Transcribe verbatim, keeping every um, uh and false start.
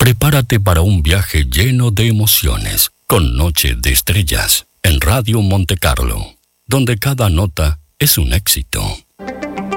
Prepárate para un viaje lleno de emociones, con Noche de Estrellas, en Radio Monte Carlo, donde cada nota es un éxito.